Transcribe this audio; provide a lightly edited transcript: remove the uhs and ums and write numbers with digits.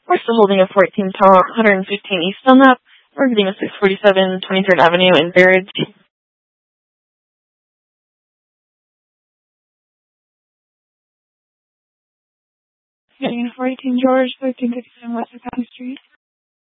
We're still holding a 14 Tower, 115 East on that. We're getting a 647 23rd Avenue in Barrett. Getting a 418 George, 1357 West County Street.